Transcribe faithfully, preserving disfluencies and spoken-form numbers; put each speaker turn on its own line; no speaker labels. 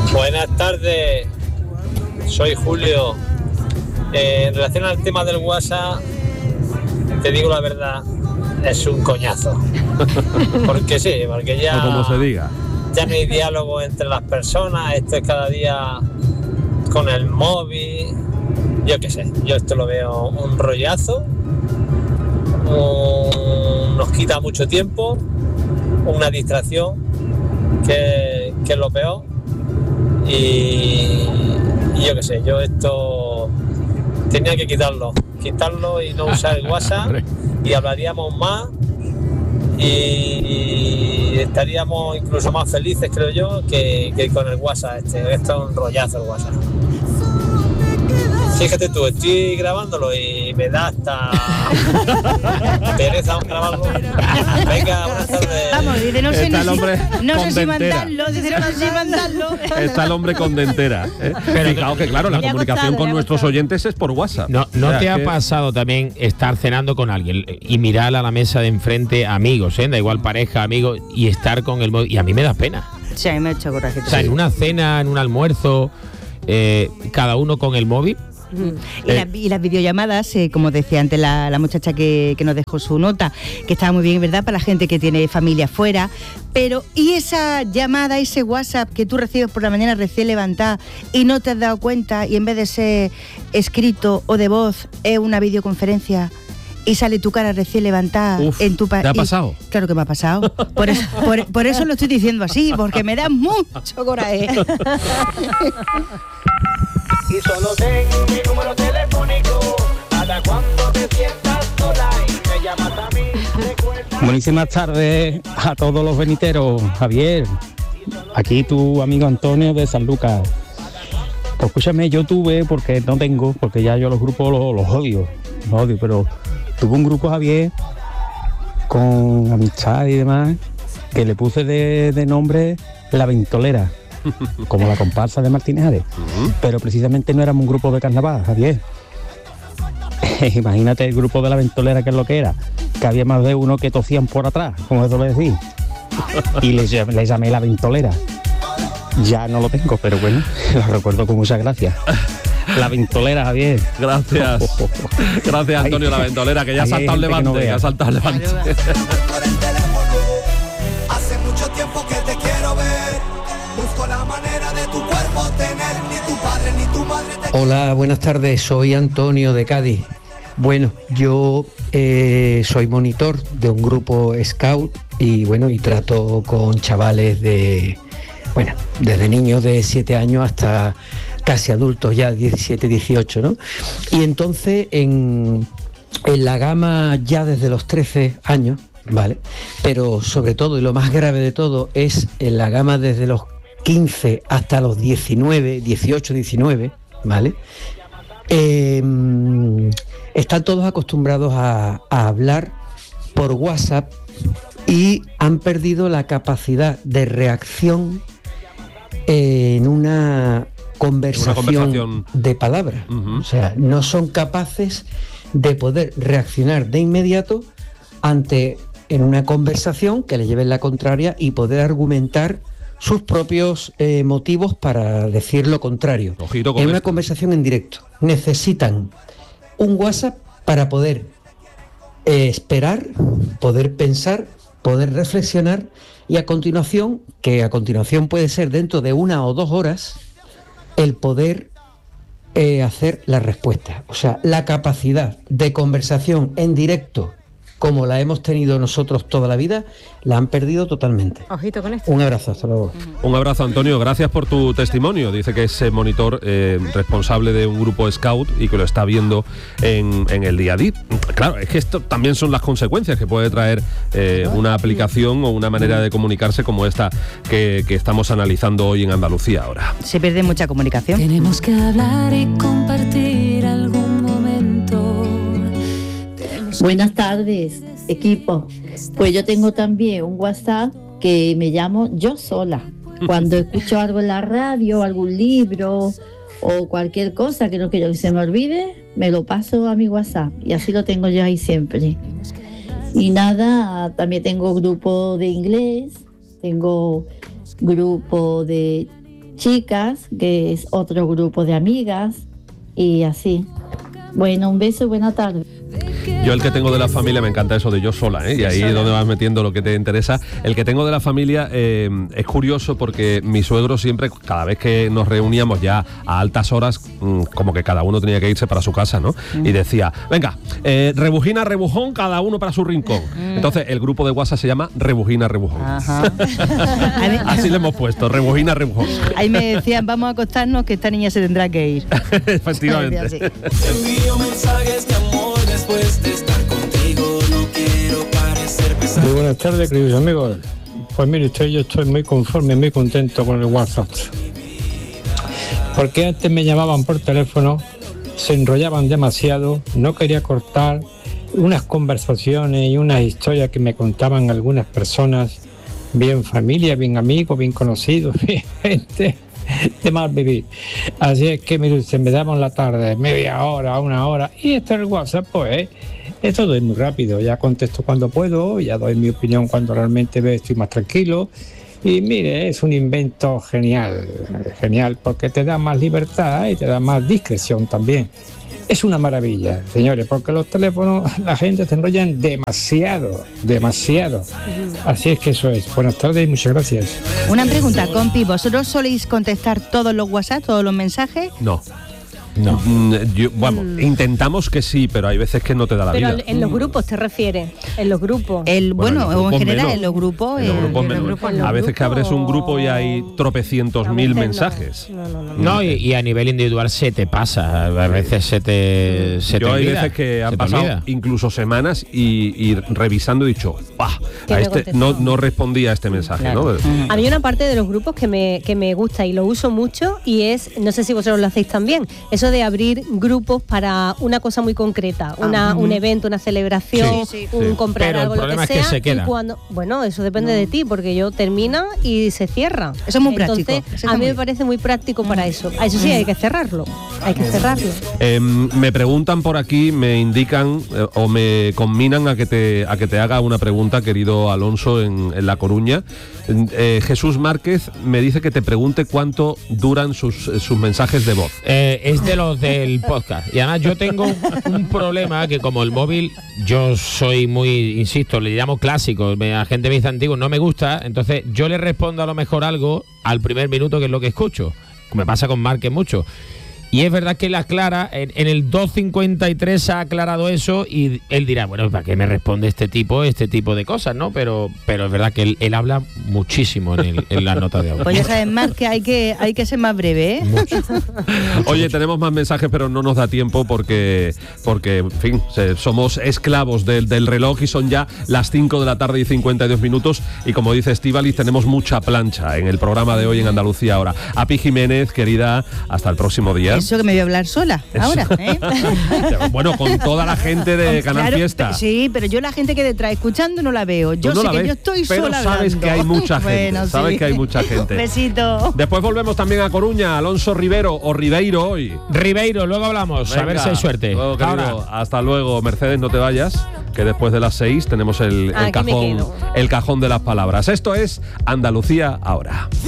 Buenas tardes, soy Julio. Eh, en relación al tema del WhatsApp, te digo la verdad, es un coñazo. Porque sí, porque ya,
o como se diga,
ya no hay diálogo entre las personas, esto es cada día con el móvil, yo qué sé, yo esto lo veo un rollazo, un, nos quita mucho tiempo, una distracción, que, que es lo peor, y, y yo qué sé, yo esto tenía que quitarlo, quitarlo y no usar el WhatsApp, y hablaríamos más, y estaríamos incluso más felices, creo yo, que, que con el WhatsApp este. Esto es un rollazo el WhatsApp. Fíjate tú, estoy grabándolo y me da hasta pereza grabarlo. Venga, buenas tardes.
Vamos, dice, no sé,
Está
no
el hombre
sé, no sé
con
si
dentera.
mandarlo, dice, no sé si mandarlo.
Está el hombre con dentera, ¿eh? Fijaos que claro, la
Le ha
comunicación
costado,
con
le ha
nuestros
costado.
oyentes es por WhatsApp.
No, ¿no
O sea,
te ha
que-
pasado también estar cenando con alguien y mirar a la mesa de enfrente amigos, ¿eh? Da igual pareja, amigos, y estar con el móvil? Y a mí me da pena.
Sí, a mí me ha hecho coraje.
O sea, en una cena, en un almuerzo, eh, cada uno con el móvil.
Mm. Y, las, y las videollamadas, eh, como decía antes la, la muchacha que, que nos dejó su nota, que estaba muy bien, ¿verdad?, para la gente que tiene familia fuera, pero ¿y esa llamada, ese WhatsApp que tú recibes por la mañana recién levantada y no te has dado cuenta, y en vez de ser escrito o de voz es una videoconferencia y sale tu cara recién levantada?
Uf,
en tu pa-
¿te ha
y-
pasado?
Claro que me ha pasado. Por eso, por, por eso lo estoy diciendo así, porque me da mucho coraje.
Y solo ten mi número telefónico para cuando te sientas sola y me llamas a mí. Recuerda.
Buenísimas tardes a todos los veniteros. Javier, aquí tu amigo Antonio de San Lucas. Pues escúchame, yo tuve, porque no tengo, porque ya yo los grupos los, los odio, los odio, pero tuve un grupo, Javier, con amistad y demás, que le puse de, de nombre La Ventolera, como la comparsa de Martínez Ares. Pero precisamente no éramos un grupo de carnaval, Javier. Imagínate el grupo de La Ventolera, que es lo que era, que había más de uno que tosían por atrás, como eso lo decís. Y le, llam- le llamé La Ventolera. Ya no lo tengo, pero bueno, lo recuerdo con muchas gracias. La Ventolera, Javier.
Gracias. Gracias, Antonio La Ventolera, que ya ha
Ahí hay
saltado el
gente que no
levante,
vea.
ya ha saltado el levante.
Por el teléfono, hace mucho tiempo que te quiero ver. Busco la manera de tu cuerpo tener. Ni tu padre ni tu madre te
Hola, buenas tardes, soy Antonio de Cádiz. Bueno, yo eh, soy monitor de un grupo Scout y bueno, y trato con chavales de, bueno, desde niños de siete años hasta casi adultos ya, diecisiete, dieciocho, ¿no? Y entonces en, en la gama ya desde los trece años, ¿vale? Pero sobre todo, y lo más grave de todo, es en la gama desde los quince hasta los diecinueve, dieciocho, diecinueve, ¿vale? Eh, están todos acostumbrados a, a hablar por WhatsApp y han perdido la capacidad de reacción en una conversación,
Una conversación.
de palabras.
Ujú.
O sea, no son capaces de poder reaccionar de inmediato ante en una conversación que le lleve la contraria y poder argumentar sus propios eh, motivos para decir lo contrario.
Ojito con
En una
esto.
conversación en directo necesitan un WhatsApp para poder eh, esperar, poder pensar, poder reflexionar y a continuación, que a continuación puede ser dentro de una o dos horas, el poder eh, hacer la respuesta. O sea, la capacidad de conversación en directo, como la hemos tenido nosotros toda la vida, la han perdido totalmente.
Ojito con esto.
Un abrazo, hasta luego.
Un abrazo, Antonio, gracias por tu testimonio. Dice que es eh, monitor eh, responsable de un grupo Scout y que lo está viendo en, en el día a día. Claro, es que esto también son las consecuencias que puede traer eh, una aplicación o una manera de comunicarse como esta que, que estamos analizando hoy en Andalucía ahora.
Se pierde mucha comunicación.
Tenemos que hablar y compartir algún momento.
Buenas tardes, equipo. Pues yo tengo también un WhatsApp que me llamo Yo Sola. Cuando escucho algo en la radio, algún libro o cualquier cosa que no quiero que se me olvide, me lo paso a mi WhatsApp y así lo tengo yo ahí siempre. Y nada, también tengo grupo de inglés, tengo grupo de chicas, que es otro grupo de amigas, y así. Bueno, un beso y buena tarde.
Yo el que tengo de la familia, me encanta eso de yo sola, ¿eh? Y ahí es donde vas metiendo lo que te interesa. El que tengo de la familia eh, es curioso porque mi suegro siempre, cada vez que nos reuníamos ya a altas horas, mmm, como que cada uno tenía que irse para su casa, ¿no? Mm. Y decía, venga, eh, rebujina, rebujón, cada uno para su rincón. Mm. Entonces el grupo de WhatsApp se llama Rebujina, Rebujón. Ajá. Así le hemos puesto, Rebujina, Rebujón.
Ahí me decían, vamos a acostarnos que esta niña se tendrá que ir.
Efectivamente.
Envío mensajes de amor después de estar contigo, no quiero parecer pesado.
Muy buenas tardes, queridos amigos. Pues mire usted, yo estoy muy conforme, muy contento con el WhatsApp. Porque antes me llamaban por teléfono, se enrollaban demasiado, no quería cortar unas conversaciones y unas historias que me contaban algunas personas, bien familia, bien amigos, bien conocidos, bien gente de mal vivir. Así es que mire usted, me daban la tarde, media hora, una hora, y esto en el WhatsApp, pues, es todo muy rápido. Ya contesto cuando puedo, ya doy mi opinión cuando realmente veo, estoy más tranquilo. Y mire, es un invento genial, genial, porque te da más libertad y te da más discreción también. Es una maravilla, señores, porque los teléfonos, la gente se enrollan demasiado, demasiado. Así es que eso es. Buenas tardes y muchas gracias.
Una pregunta, compi, ¿vosotros soléis contestar todos los WhatsApp, todos los mensajes?
No. No. Yo, bueno, mm. intentamos que sí, pero hay veces que no te da la
pero
vida.
Pero en los grupos te refieres, en los grupos.
El, bueno, bueno en, o en general
menos.
en los grupos.
En los grupos, en, en los grupos a veces que abres un grupo y hay tropecientos a mil mensajes.
No, no, no, no. no y, y a nivel individual se te pasa, a veces se te, se
Yo
te
hay
olvida,
veces que han pasado olvida. incluso semanas y, y revisando he dicho, ¡bah! A este, no, no respondía a este mensaje. Claro. ¿no?
A mí una parte de los grupos que me, que me gusta y lo uso mucho y es, no sé si vosotros lo hacéis también, eso de abrir grupos para una cosa muy concreta, una, ah, un evento, una celebración, sí, sí, sí. un comprar
Pero
algo,
el problema
lo que
es
sea.
Que se queda.
Y cuando, bueno, eso depende no. de ti, porque yo termina y se cierra.
Eso es muy
Entonces,
práctico. Eso
a mí
muy...
me parece muy práctico para eso. Eso sí, hay que cerrarlo. Hay que cerrarlo.
Eh, me preguntan por aquí, me indican eh, o me conminan a que te a que te haga una pregunta, querido Alonso, en, en La Coruña. Eh, Jesús Márquez me dice que te pregunte cuánto duran sus, sus mensajes de voz.
Eh, es de los del podcast. Y además yo tengo un problema que como el móvil, yo soy muy, insisto, le llamo clásico, la gente me dice antiguo, no me gusta, entonces yo le respondo a lo mejor algo al primer minuto, que es lo que escucho. Me pasa con Márquez mucho. Y es verdad que él aclara, en, en el dos cincuenta y tres ha aclarado eso y él dirá, bueno, ¿para qué me responde este tipo, este tipo de cosas, no? Pero, pero es verdad que él, él habla muchísimo en, el, en la nota de audio.
Pues ya sabes más que hay que hay que ser más breve, ¿eh?
Mucho. Oye, tenemos más mensajes, pero no nos da tiempo porque, porque en fin, somos esclavos del, del reloj y son ya las cinco de la tarde y cincuenta y dos minutos y como dice Estíbaliz, tenemos mucha plancha en el programa de hoy en Andalucía Ahora. Api Jiménez, querida, hasta el próximo día.
Eso que me voy a hablar sola, Eso. ahora. ¿eh?
Bueno, con toda la gente de Canal
claro,
Fiesta.
Sí, pero yo la gente que detrás escuchando no la veo. Yo no sé que ves, yo estoy
pero
sola
sabes
hablando.
que hay mucha gente.
Bueno,
sabes
sí.
que hay mucha gente.
Besito.
Después volvemos también a Coruña, Alonso Rivero o Ribeiro hoy.
Ribeiro, luego hablamos. Venga, a ver si hay suerte.
Luego, querido, hasta luego. Mercedes, no te vayas, que después de las seis tenemos el, el cajón, el cajón de las palabras. Esto es Andalucía Ahora.